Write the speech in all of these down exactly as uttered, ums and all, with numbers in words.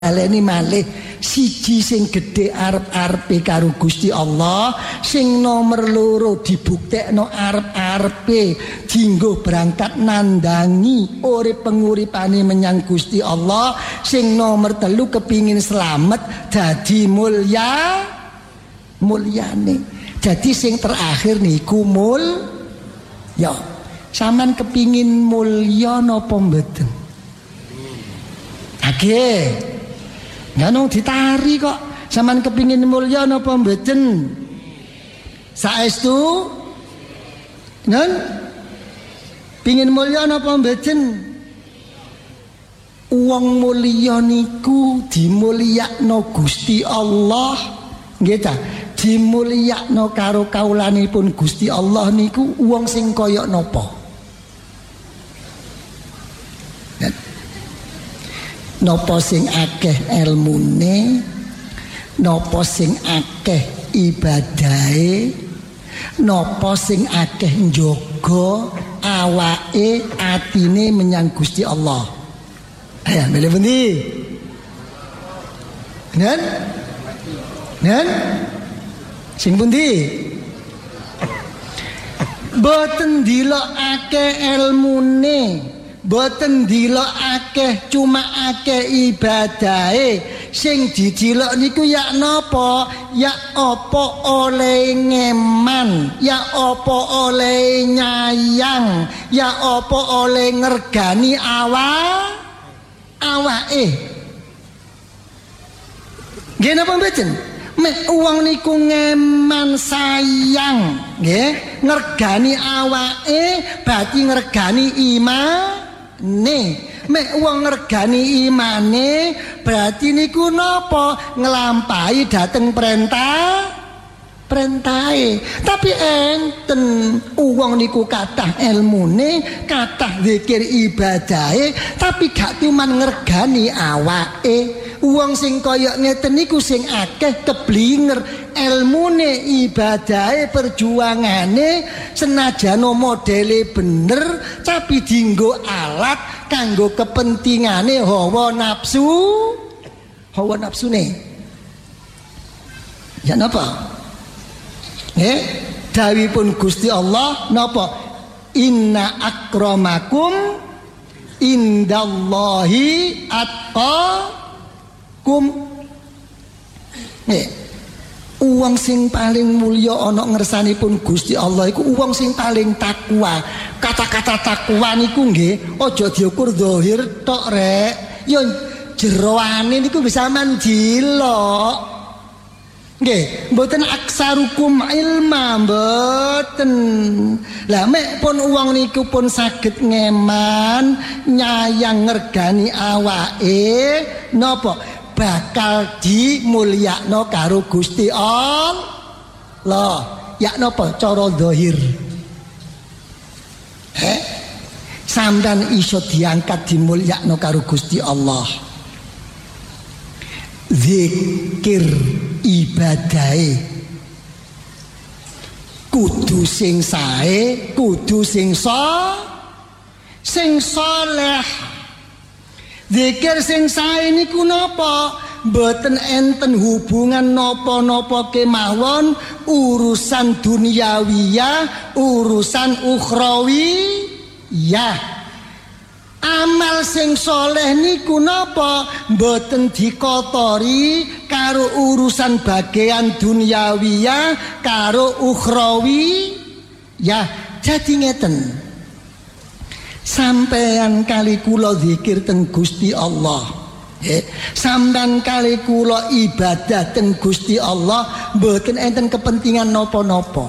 aleni malih siji sing gedhe arep-arepe karo Gusti Allah, sing nomor loro dibuktekno arep-arepe dienggo berangkat nandangi urip penguripane menyang Gusti Allah, sing nomor telu kepingin selamat dadi mulya mulyane. Jadi sing terakhir niku mul ya sampean kepingin mulya napa mboten? Oke. Nganong ditari kok sampean kepingin mulya napa mboten? Saestu? Nun? Pingin mulya napa mboten? Wong mulya niku dimulyakno Gusti Allah. Nggih ta? Dimulyakno karo kawulanipun Gusti Allah niku wong sing kaya napa? Napa sing akeh ilmune, napa sing akeh ibadahe, napa sing akeh njaga awake atine menyang Gusti Allah. Ayo milih pundi? Nen? Nen? Sing pundi? Boten dilokake ilmune, boten dilokake cuma akeh ibadahe, sing didilok niku ya napa? Ya apa oleh ngeman, ya apa oleh nyayang, ya apa oleh ngergani awak awake. Nggih napa mboten? Mek uang niku ngeman sayang, nggih, ngergani awake berarti ngergani imane. Mek uang ngergani imane berarti niku napa? Nglampahi dateng perintah perintahe. Tapi enten uang niku kathah ilmune, kathah zikir ibadahe, tapi gak cuman ngergani awake. Uang sing kaya ngeten niku sing akeh keblinger ilmune, ibadahe, perjuangane, senajan modele bener tapi dienggo alat kanggo kepentingane hawa nafsu, hawa nafsune. Ya napa? Eh, dawuhipun Gusti Allah napa? Inna akramakum indallahi atqakum. Eh, uang sing paling mulya ana ngersanipun Gusti Allah iku uang sing paling takwa. Kata-kata takwa niku nggih aja diukur zahir tok rek. Ya jeroane niku bisa mandilok. Nggih, mboten aksarukum ilma mboten. Lah mek pun uang niku pun saged ngeman, nyayang ngergani awake, napa bakal dimulyakno karo Gusti Allah. Ya napa cara zahir? Eh? Sampeyan iso diangkat dimulyakno karo Gusti Allah. Zikir ibadahe kudu sing sae, kudu sing so sing saleh. Zikir sing sae niku napa? Mboten enten hubungan napa-napa kemawon urusan duniawiyah, urusan ukhrawiyah. Amal sing soleh niku napa? Mboten dikotori karo urusan bagian duniawiyah karo ukhrawi. Ya, jadi ngeten. Sampeyan kali kula zikir teng Gusti Allah. Eh, sampeyan kali kula ibadah teng Gusti Allah mboten enten kepentingan napa-napa.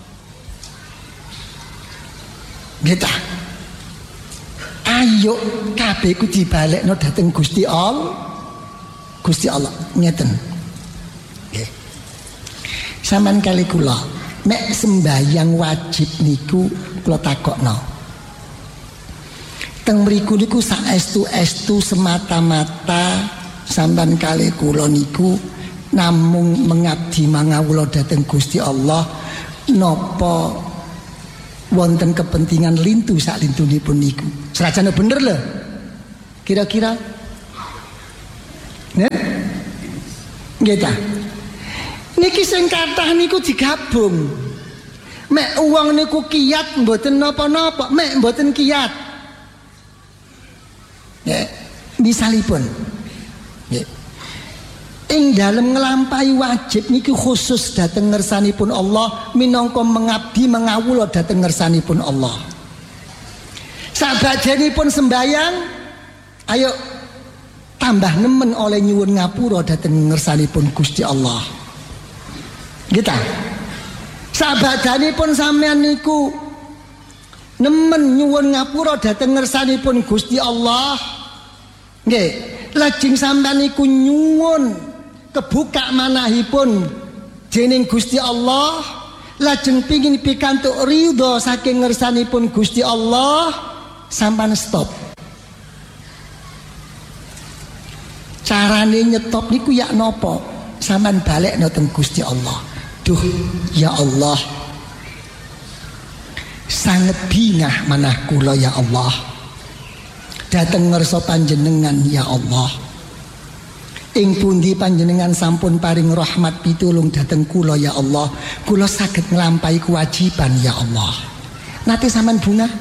Gitu. Ayo kabeh ku dibalekno dhateng Gusti Allah. Gusti Allah ngeten. Nggih. Sampeyan kali kula nek sembahyang wajib niku kula takokno. Teng mriku niku saestu-estu semata-mata sampeyan kali kula niku namung mengabdi mangawula dhateng Gusti Allah napa wonten kepentingan lintu sak lintunipun niku. Serajane bener lho. Kira-kira Nggih ta? Niki sing kathah niku digabung. Mek uang niku kiat mboten napa-napa, mek mboten kiat. Ya, misalipun. Ya. Ing dalem nglampahi wajib niki khusus dhateng ngersanipun Allah minangka mengabdi mengawula dhateng ngersanipun Allah. Sabajanipun sembayang, ayo tambah nemen oleh nyuwun ngapura dhateng ngersanipun Gusti Allah. Kita sabadanipun sampean niku nemen nyuwun ngapura dhateng ngersanipun Gusti Allah. Nggih, lajeng sampean niku nyuwun kebuka manahipun dening Gusti Allah, lajeng pingin pikantuk ridho saking ngersanipun Gusti Allah, sampean stop. Carane nyetop niku ya napa? Sampean balik nonton Gusti Allah. Duh, ya Allah, sangat bingah manah kula ya Allah. Dateng ngersa panjenengan ya Allah. Ing pundi panjenengan sampun paring rahmat pitulung dateng kula ya Allah. Kula saged nglampahi kewajiban ya Allah. Nate sampean bunga?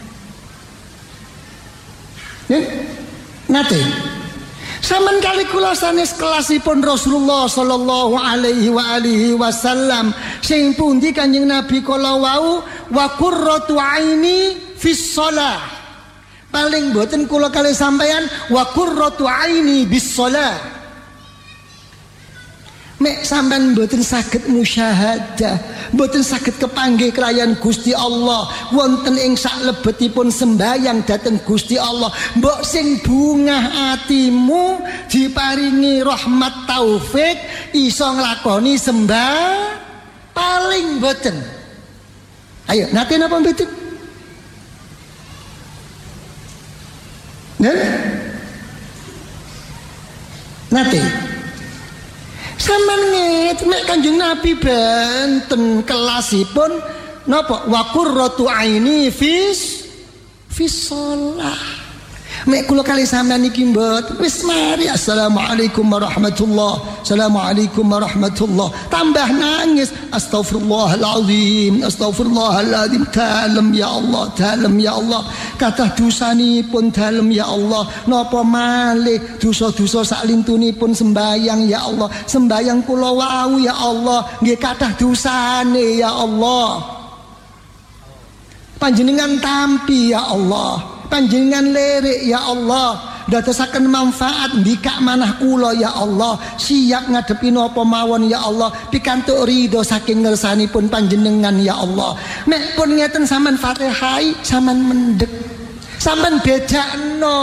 Nen? Nate? Saman kali kula sanes kelasipun Rasulullah sallallahu alaihi wa alihi wasallam sing pundi Kanjeng Nabi kala wau wa qurratu aini fis shalah. Paling mboten kula kali sampeyan wa qurratu aini bis shalah. Mek sampean mboten saged musyahadah, mboten saged kepanggih kelayan Gusti Allah wonten ing saklebetipun sembayang dhateng Gusti Allah, mbok sing bungah atimu diparingi rahmat taufik iso nglakoni sembah paling mboten. Ayo nate napa mboten? Nggih? Nate sampean nget mek Kanjeng Nabi benten kelasipun napa wa qurratu aini fis fis shalah. Mek kula kali sampean iki mbot wis mari assalamualaikum warahmatullah, assalamualaikum warahmatullah, tambah nangis astagfirullahalazim, astagfirullahalazim, dalem ya Allah, dalem ya Allah, kathah dosanipun dalem ya Allah, napa malih dosa-dosa saklintunipun sembayang ya Allah, sembayang kula wau ya Allah nggih kathah dosane ya Allah, panjenengan tampi ya Allah, panjenengan lirik ya Allah, dadosaken manfaat mbikak manah kula ya Allah, siap ngadepi napa mawon ya Allah, pikantuk ridho saking ngersanipun panjenengan ya Allah. Nek pun ngeten sampean Fatihah sampean mendhet, sampean bedakno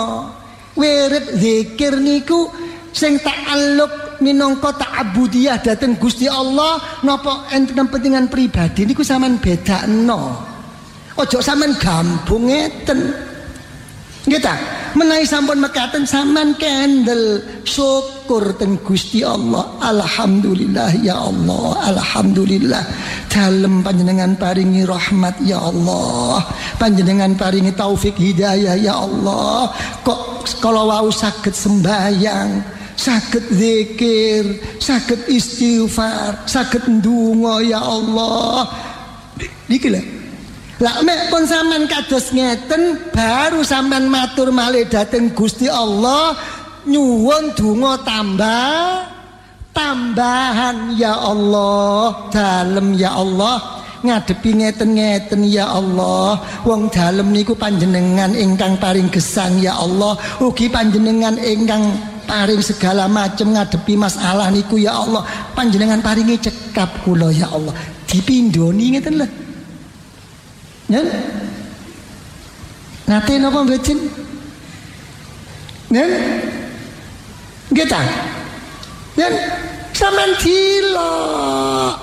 wirid zikir niku sing ta'alluq minangka ta'abudiyah dhateng Gusti Allah napa enten kepentingan pribadi niku sampean bedakno. Ojo sampean gambung ngeten. Nggih ta? Menawi sampun mekaten sampean kendel syukur teng Gusti Allah. Alhamdulillah ya Allah, alhamdulillah. Dalem panjenengan paringi rahmat ya Allah. Panjenengan paringi taufik hidayah ya Allah. Kok kalau wau saged sembahyang, saged zikir, saged istighfar, saged ndonga ya Allah. Niki lho. Lah mek pun sampean kados ngeten baru sampean matur malih dhateng Gusti Allah nyuwun donga tambah tambahan ya Allah, dalem ya Allah, ngadepi ngeten-ngeten ya Allah, wong dalem niku panjenengan ingkang paring gesang ya Allah, ugi panjenengan ingkang paring segala macam ngadepi masalah niku ya Allah, panjenengan paringi cekap kula ya Allah, dipindhoni ngeten lho. Nen, nate napa mboten? Nen, nggih ta? Nen, sampean dilok.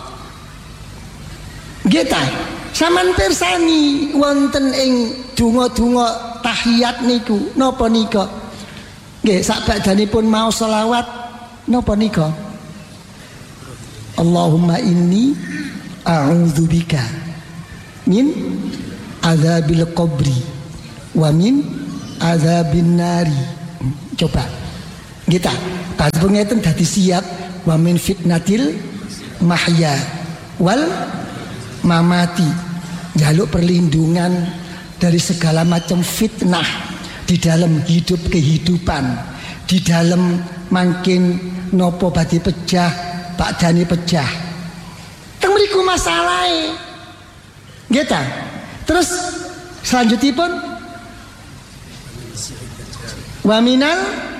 Nggih ta? Sampean pirsani wonten ing donga-donga tahiyat niku napa nika? Nggih, sakbadanipun maos selawat napa nika? Allahumma inni a'udzubika min azabil qabri wa min azabin nari. Coba kita pas pengeten dadi siap wa min fitnatil mahya wal mamati. Jaluk perlindungan dari segala macam fitnah di dalam hidup kehidupan, di dalam mangkin nopo badi pecah, bakdani pecah. Teng mriku masalahe. Nggih ta? Terus selanjutipun wa minal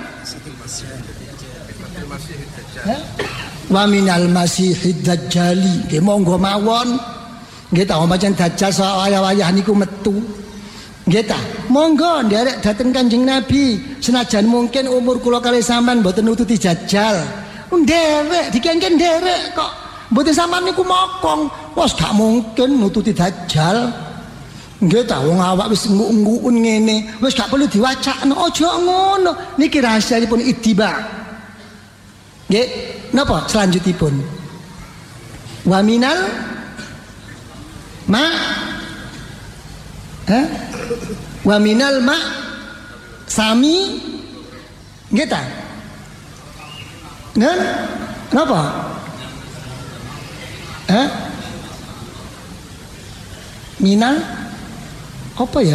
wa minal masihid dajjali. Nggih monggo mawon. Nggih ta pancen dajjal sak wayah-wayah niku metu. Nggih ta? Monggo nderek dhateng Kanjeng Nabi. Senajan mungkin umur kula kalih sampean mboten nututi dajjal. Nderek dikengken nderek kok. Mboten sampean niku mokong. Wes gak mungkin nututi dajjal. Nggih ta wong awak wis nguk-ngukun ngene, wis gak perlu diwacakno. Aja ngono. Niki rahasianipun ittiba. Nggih, napa selanjutipun? Wa minal ma Hah? Wa minal ma sami nggih ta? Ngen? Napa? Hah? Minal apa ya?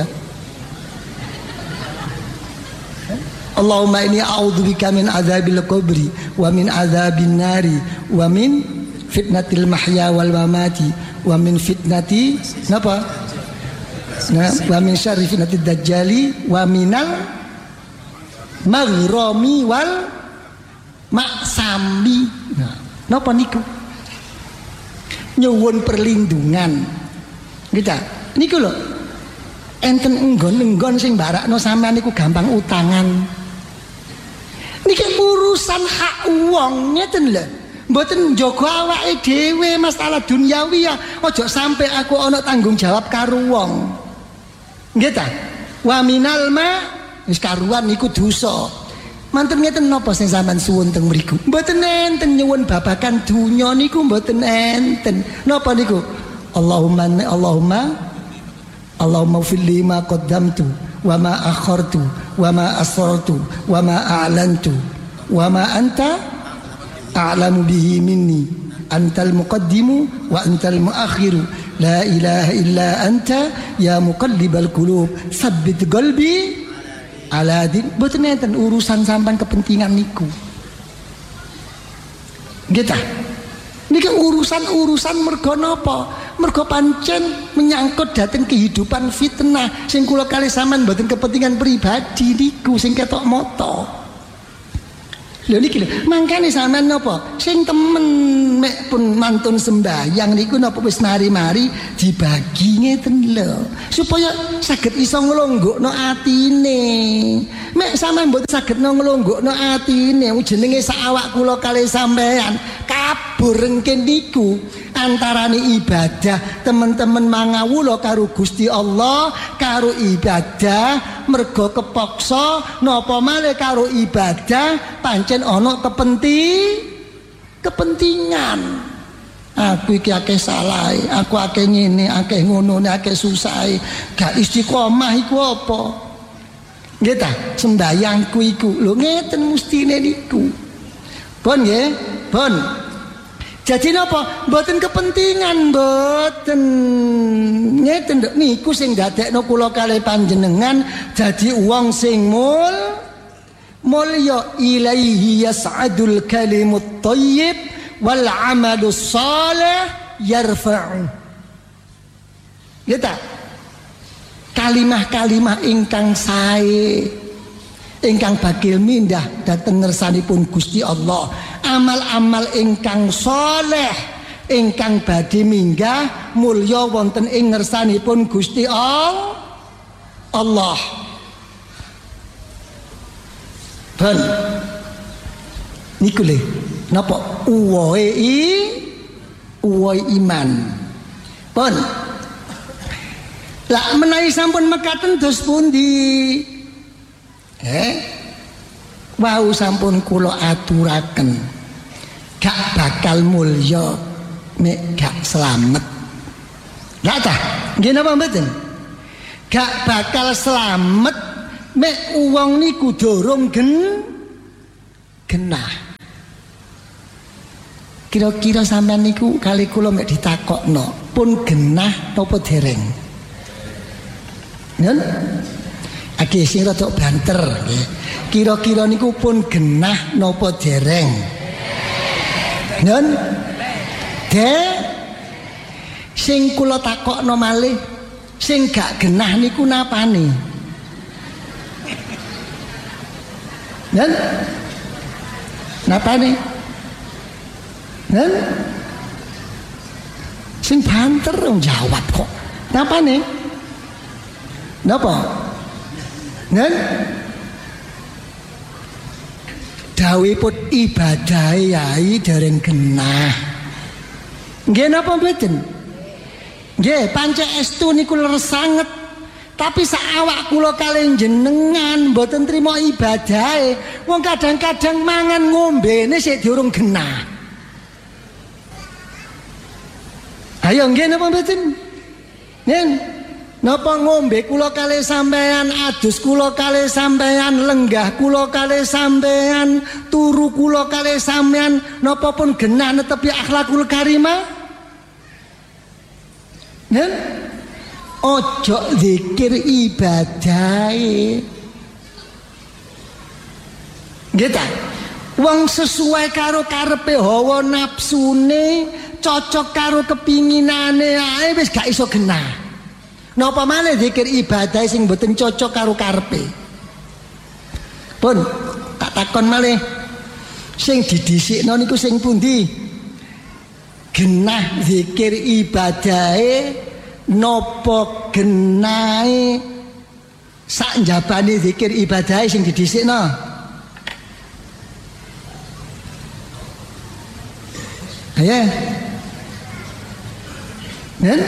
Allahumma inni a'udzubika min adzabil qabri wa min adzabin nari wa min fitnatil mahya wal mamati wa min fitnati napa? Nah, wa min syarri fitnatid dajjali wa minal maghrami wal maksami. Nah, napa niku? Nyuwun perlindungan. Gitu. Niku lho. Enten enggon-enggon sing barakno sampean niku gampang utangan. Niki urusan hak wong ngeten lho. Mboten njaga awake dhewe masalah duniawi ya. Aja sampai aku ana tanggung jawab karo wong. Nggih ta? Wa minal ma wis karuan niku dosa. Manten ngeten napa sing sampean suwun teng mriku? Mboten enten nyuwun babakan dunya niku mboten enten. Napa niku? Allahumma Allahumma Allahumma fil ma qaddamtu wa ma akhartu wa ma asrartu wa ma a'lantu wa ma anta a'lamu bihi minni antal muqaddimu wa antal muakhiru la ilaha illa anta ya muqallibal qulub sabbit qalbi ala din. Mboten enten urusan sampean kepentingan niku. Nggih ta? Niki urusan-urusan mergo napa? Mergo pancen menyangkut dateng kehidupan fitnah sing kula kalih sampean mboten kepentingan pribadi niku sing ketok moto. Lho niki lho, mangkane sampean napa? Sing temen mek pun mantun sembahyang niku napa wis mari-mari dibagi ngeten lho, supaya saged iso nglonggokno atine. Mek sampean mboten saged nglonggokno atine, jenenge sak awak kula kalih sampean kabur engken niku antarane ibadah teman-teman mangawula karo Gusti Allah karo ibadah mergo kepaksa napa malih karo ibadah pancen ana kepenting kepentingan. Aku iki akeh salahe, aku akeh ngene, akeh ngono, akeh susahe, gak istiqomah iku apa? Nggih ta? Sembayangku iku lho ngeten mestine niku. Pun nggih, pun. Jadi napa? Mboten kepentingan, mboten. Ngeten nduk niku sing dadekno kula kalih panjenengan dadi wong sing mul mulya ilaihi yas'adul kalimut thayyib wal 'amalus shalih yarfa'u. Ya ta? Kalimah-kalimah ingkang sae ingkang bakil mindah dhateng ngersanipun Gusti Allah. Amal-amal ingkang saleh ingkang badhe minggah mulya wonten ing ngersanipun Gusti Allah. Ben niku le napa uwohe i uwohe iman. Pun lah menawi sampun mekaten dos pundi? Eh wau sampun kula aturaken gak bakal mulya nek gak slamet. Lah ta? Nggih napa mboten? Gak bakal slamet nek wong niku durung gen genah. Kira-kira sampean niku kali kula mek ditakokno pun genah napa dereng? Nen? Aki sing rada banter nggih. Kira-kira niku pun genah napa dereng? Nen? De sing kula takokno malih sing gak genah niku napane? Nen? Napane? Nen? Sing banter wong jawab kok. Napa nih? Napa? Nen? Dawuhipun ibadah yai dereng genah. Nggih napa mboten? Nggih, pancen estu niku leres sanget. Tapi saawak kula kalih jenengan mboten trima ibadahe. Wong kadang-kadang mangan ngombene sik diurung genah. Ayo nggih napa mboten? Nggih. Napa ngombe kula kalih sampean, adus kula kalih sampean, lenggah kula kalih sampean, turu kula kalih sampean, napa pun genah netepi akhlakul karimah? Nggih. Ojo zikir ibadahe. Nggih ta? Wong sesuai karo karepe hawa nafsune, cocok karo kepinginane ae wis gak iso genah. Napa malih zikir ibadah sing mboten cocok karo karepe? Pun tak takon malih, sing didhisikno niku sing pundi? Genah zikir ibadahe napa genahe sak njabane zikir ibadahe sing didhisikno? Ayo. Nen?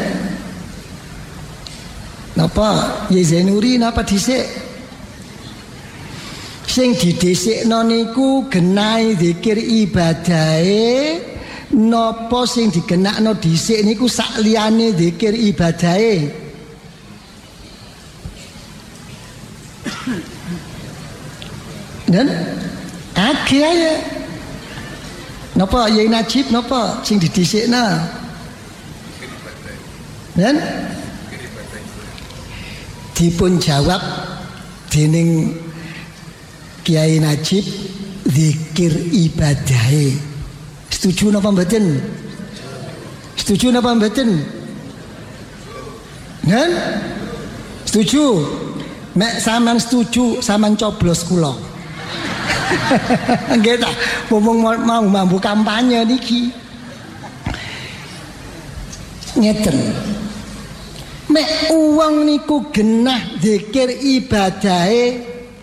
Napa Ye Zainuri napa dhisik? Sing didhisikno niku genahe zikir ibadahe napa sing digenakno dhisik niku sak liyane zikir ibadahe? Nen? Akeh ae. Napa Yai Najib napa sing didhisikna? Nen? Dipun jawab dening Kiai Najib zikir ibadahe. Setuju napa mboten? Setuju napa mboten? Nen? Setuju? Mek sampean setuju sampean coblos kula. Nggih ta, mumpung mau mambu kampanye niki. Ngeten. Mek uang niku genah zikir ibadahe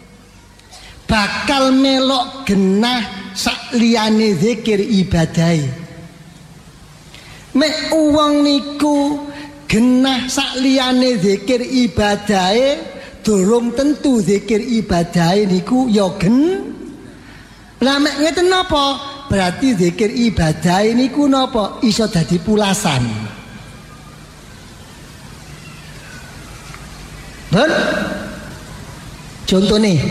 bakal melok genah sak liyane zikir ibadahe. Mek uang niku genah sak liyane zikir ibadahe durung tentu zikir ibadahe niku ya gen. Lah mek ngeten napa? Berarti zikir ibadahe niku napa? Iso dadi pulasan. Ben? Contoh nih,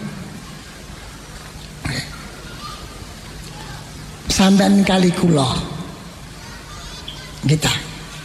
sampean kali kula kita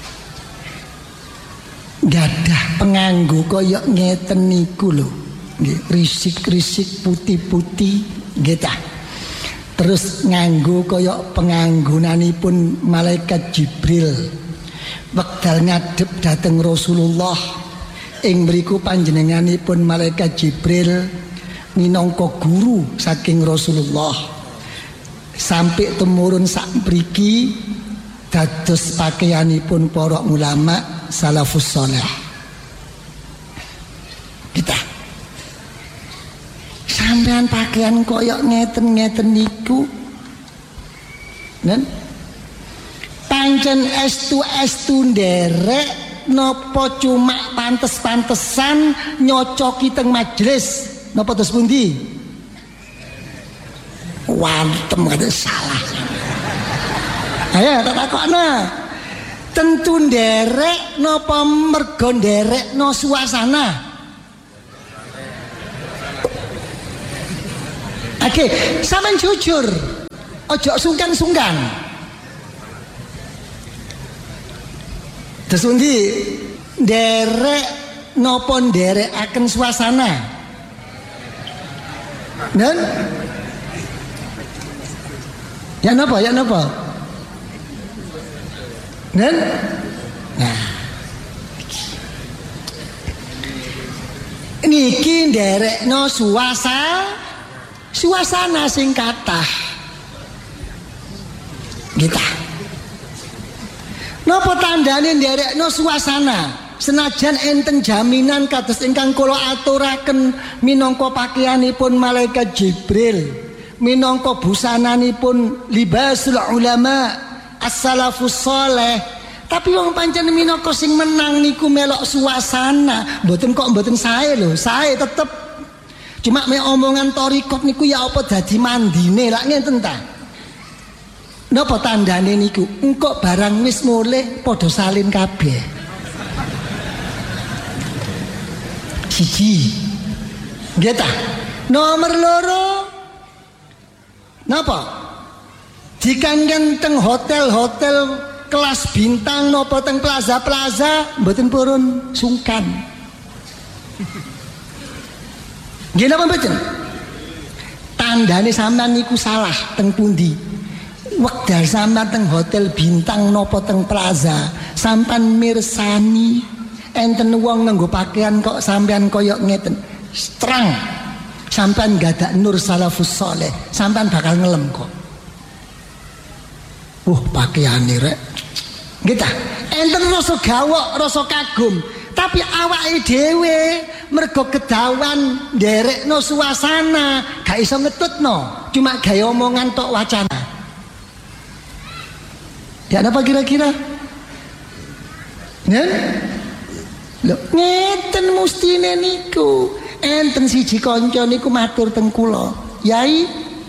gadah penganggo kaya ngeten niku lho, nggih, risik-risik putih-putih kita. Terus nganggo kaya penganggonanipun malaikat Jibril wekdal ngadhep dhateng Rasulullah. Ing mriku panjenenganipun malaikat Jibril minangka guru saking Rasulullah sampai temurun sak mriki dados pakaianipun para ulama salafus saleh. Kita sampean pakaian koyok ngeten-ngeten niku, nen pancen estu estu nderek. Nopo cuma pantes-pantesan nyocoki teng majelis nopo terus pundi? Wantem kata salah. Ayo tak takokno. Tentu nderek nopo mergo nderek no suasana. Oke, sampean jujur. Ojo sungkan-sungkan. Terus undi derek napa nderekaken suasana. Dan ya napa ya napa? Dan nah niki nderekno suasana suasana sing kathah kita napa tandane nderekno suasana senajan enten jaminan kados ingkang kula aturaken minangka pakaianipun malaikat Jibril minangka busananipun libasul ulama as-salafus saleh. Tapi wong pancen minangka sing menang niku melok suasana, mboten kok mboten sae lho, sae tetep. Cuma mek omongan thariqat niku ya apa dadi mandine lak ngenten ta. Napa tandane niku? Engko barang wis mulih padha salin kabeh. Siji. Nggih ta? Nomor loro. Napa? Dikangen teng hotel-hotel kelas bintang napa teng plaza-plaza mboten purun sungkan. Nggih napa mboten? Tandane sampean niku salah teng pundi? Wekdal sampean teng hotel bintang napa teng plaza, sampean mirsani enten wong nganggo pakaian kok sampean kaya ngeten. Terang. Sampean gadak nur salafus saleh, sampean bakal ngelem kok. Uh pakaiane rek. Nggih ta? Enten rasa gawok, rasa kagum, tapi awake dhewe mergo kedawan nderekno suasana, gak iso ngetutno, cuma gawe omongan tok wacana. Ya apa kira-kira? Nen? Lho, ngeten mustine niku. Enten siji kanca niku matur teng kula, "Yai,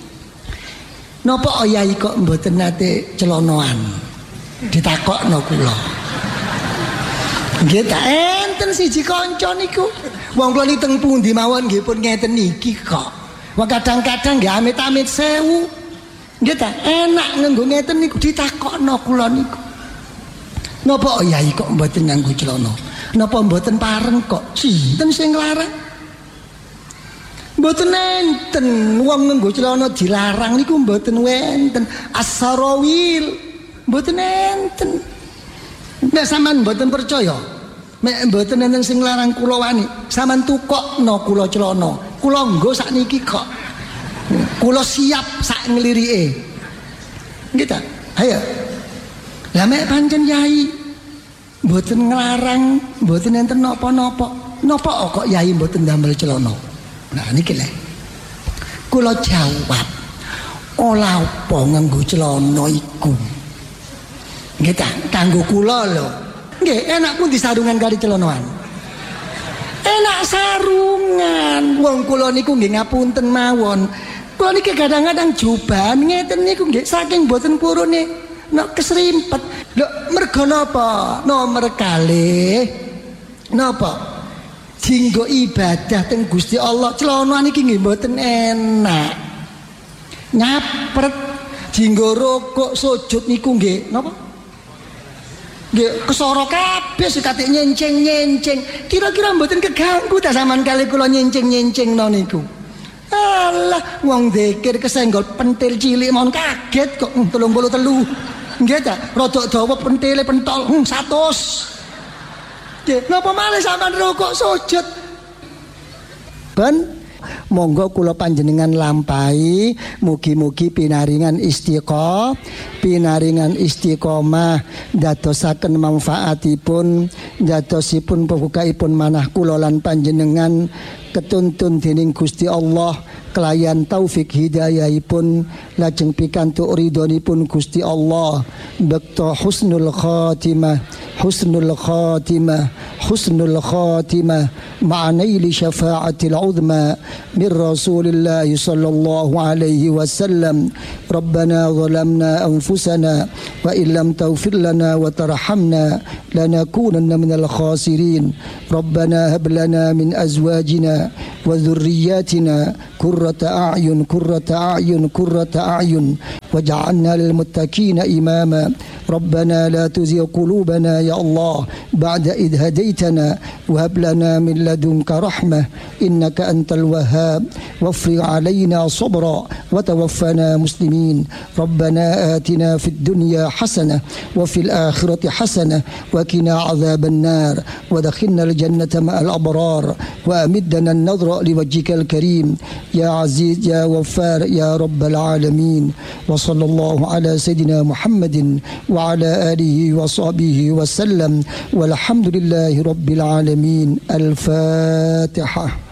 napa Yai kok mboten nate celonoan?" Ditakokno kula. Nggih ta, enten siji kanca niku. Wong kula niki teng pundi mawon nggih pun ngeten niki kok. Wong kadang-kadang nggih amit-amit sewu. Nggih ta, enak nganggo ngeten niku ditakokno kula niku. Napa Yai kok mboten nganggo celana? Napa mboten pareng kok? Sinten sing nglarang? Mboten enten wong nganggo celana dilarang niku mboten wenten. As-sarawil mboten enten. Nek sampean mboten percaya, nek mboten enten sing larang kula wani, sampean tukokno kula celana. Kula nggo sakniki kok. Kula siap sak nglirike. Nggih ta? Ayo. Lah mek pancen Yai mboten nglarang, mboten enten napa-napa. Napa kok Yai mboten ndamel celana? Nah niki lho. Kula jawab, ola apa nganggo celana iku. Nggih ta, kanggo kula lho. Nggih, enak pundi sarungan kali celanaan. Enak sarungan. Wong kula niku nggih ngapunten mawon. Kula niki kadang-kadang jubahan ngeten niku nggih saking boten purune nek kesrimpet. Lho, mergo napa? Nomor kalih. Napa? Jinggo ibadah teng Gusti Allah celana niki nggih mboten enak. Nyapret jinggo rukuk sujud niku nggih napa? Nggih kesara kabeh sekatik nyenceng-nyenceng. Kira-kira mboten keganggu ta sampean kali kula nyenceng-nyencengno niku. Alah wong dzikir kesenggol pentil cilik mon kaget kok telung puluh telu. Nggih ta? Rodok dawa pentile pentol hmm, seratus. Napa malih sampean rukuk sujud? Ben monggo kula panjenengan lampahi mugi-mugi pinaringan istiqomah, pinaringan istiqomah dadosaken manfaatipun, dadosipun pembukaipun manah kula lan panjenengan ketuntun dening Gusti Allah kelayan taufik hidayahipun lajeng pikantuk ridhonipun Gusti Allah bekto husnul khatimah husnul khatimah husnul khatimah ma'anaili syafa'atil uzma min Rasulillah sallallahu alaihi wasallam. Rabbana zalamna anfusana wa illam taghfir lana wa tarhamna lanakunanna minal khasirin. Rabbana hab lana min azwajina wa dhurriyyatina qurrata a'yun qurrata a'yun qurrata a'yun waj'alna lil muttaqina imama. Rabbana la tuzigh qulubana يا الله بعد إذ هديتنا وهب لنا من لدنك رحمة إنك أنت الوهاب وافرغ علينا صبرا وتوفنا مسلمين ربنا آتنا في الدنيا حسنة وفي الآخرة حسنة وقنا عذاب النار ودخلنا الجنة مع الأبرار وأمدنا النظر لوجهك الكريم يا عزيز يا غفار يا رب العالمين وصلى الله على سيدنا محمد وعلى آله وصحبه وسلم والحمد لله رب العالمين. الفاتحة.